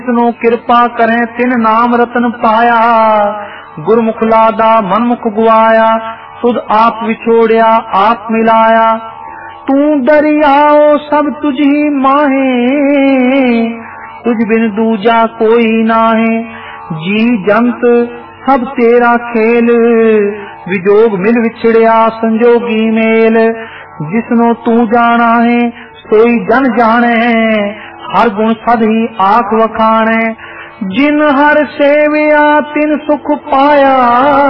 जिसनो कृपा करें तिन नाम रतन पाया। गुरमुख लादा मनमुख गुआया, तुद आप विछोड़िया आप मिलाया। तू दरियाओ सब तुझी माहे, तुझ बिन दूजा कोई नाहे। जी जंत सब तेरा खेल, विजोग मिल विछड़िया संजोगी मेल। जिसनो तू जाना है सोई जन जाने, हर गुण सद ही आख वखाणे। जिन हर सेविया तिन सुख पाया।